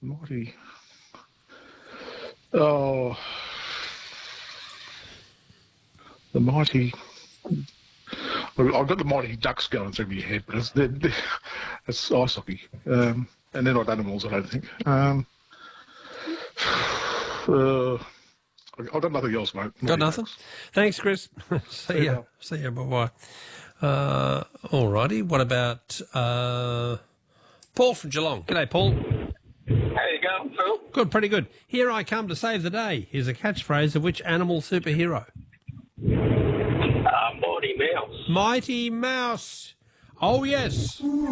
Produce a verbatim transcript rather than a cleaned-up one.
Mighty. Oh, the mighty. I've got the Mighty Ducks going through my head, but it's, they're, they're, it's ice hockey. Um, and they're not animals, I don't think. Um, uh, I've got nothing else, mate. Got Mighty nothing? Ducks. Thanks, Chris. See ya. See ya. Bye-bye. Uh, all righty. What about uh, Paul from Geelong? G'day, Paul. How you going, Phil? Good, pretty good. Here I come to save the day. Here's a catchphrase of which animal superhero? Uh, Mighty Mouse. Mighty Mouse. Oh, yes.